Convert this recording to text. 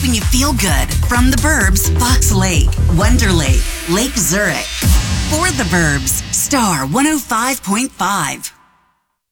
helping you feel good. From the Burbs, Fox Lake, Wonder Lake, Lake Zurich. For the Burbs, Star 105.5.